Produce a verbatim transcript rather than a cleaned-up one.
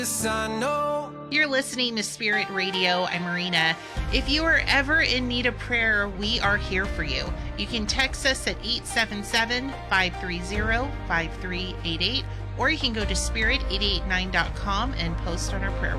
I know. You're listening to Spirit Radio. I'm Marina. If you are ever in need of prayer, we are here for you. You can text us at eight seven seven, five three zero, five three eight eight, or you can go to spirit eight eight nine dot com and post on our prayer